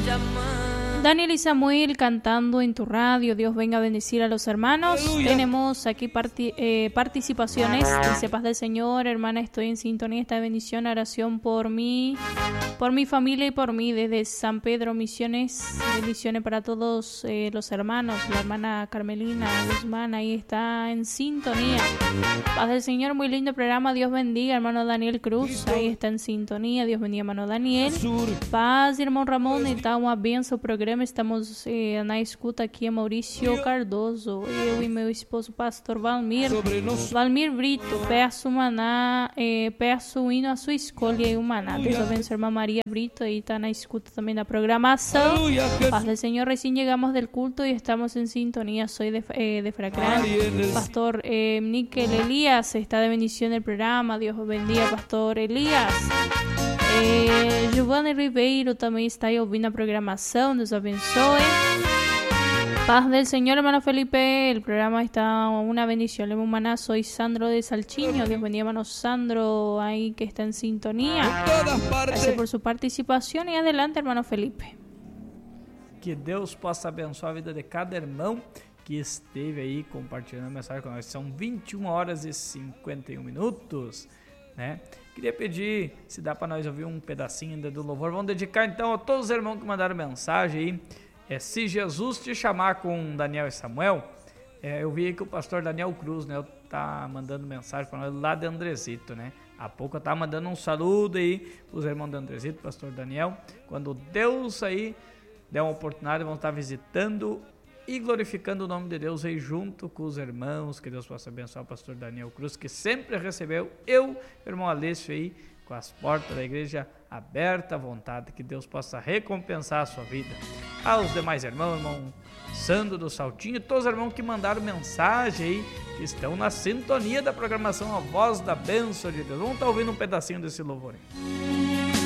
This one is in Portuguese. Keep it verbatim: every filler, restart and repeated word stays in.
Daniel y Samuel cantando en tu radio. Dios venga a bendecir a los hermanos. Aleluya. Tenemos aquí parti- eh, participaciones. Dice: paz del Señor, hermana, estoy en sintonía. Esta bendición, oración por mí, por mi familia y por mí desde San Pedro Misiones. Bendiciones para todos eh, los hermanos. La hermana Carmelina Guzmán ahí está en sintonía. Paz del Señor, muy lindo programa. Dios bendiga, hermano Daniel Cruz. Ahí está en sintonía. Dios bendiga, hermano Daniel. Paz, hermano Ramón. Está uma benção o programa. Estamos eh, na escuta aqui, Maurício Cardoso, eu e meu esposo pastor Valmir Valmir Brito. Peço maná, eh, peço o hino à sua escolha e o maná. Deus abençoe a irmã Maria Brito, aí está na escuta também da programação. Paz del Señor, recién llegamos del culto y estamos en sintonía. Soy de, eh, de Fracrán. Pastor eh, Níquel Elías está de bendición el programa. Dios bendiga, Pastor Elías. Eh, Giovanni Ribeiro também está aí ouvindo a programação. Deus abençoe. Paz del Señor, hermano Felipe. El programa está una bendición. Le maná, soy Sandro de Salchiño. Dios bendiga, hermano Sandro, ahí que está en sintonía. Gracias por su participación. Y adelante, hermano Felipe. Que Deus possa abençoar a vida de cada irmão que esteve aí compartilhando a mensagem com nós. São vinte e uma horas e cinquenta e um minutos, né? Queria pedir se dá para nós ouvir um pedacinho ainda do louvor. Vamos dedicar então a todos os irmãos que mandaram mensagem aí. É, se Jesus te chamar, com Daniel e Samuel. É, eu vi que o pastor Daniel Cruz, né, tá mandando mensagem para nós lá de Andresito, né? Há pouco eu tava mandando um saludo aí para os irmãos de Andresito, pastor Daniel. Quando Deus aí der uma oportunidade, vamos estar visitando e glorificando o nome de Deus aí junto com os irmãos. Que Deus possa abençoar o pastor Daniel Cruz, que sempre recebeu eu, irmão Alessio aí, com as portas da igreja abertas à vontade. Que Deus possa recompensar a sua vida. Aos demais irmãos, irmão Sandro do Saltinho, todos os irmãos que mandaram mensagem aí, que estão na sintonia da programação A Voz da Bênção de Deus. Vamos estar ouvindo um pedacinho desse louvor aí.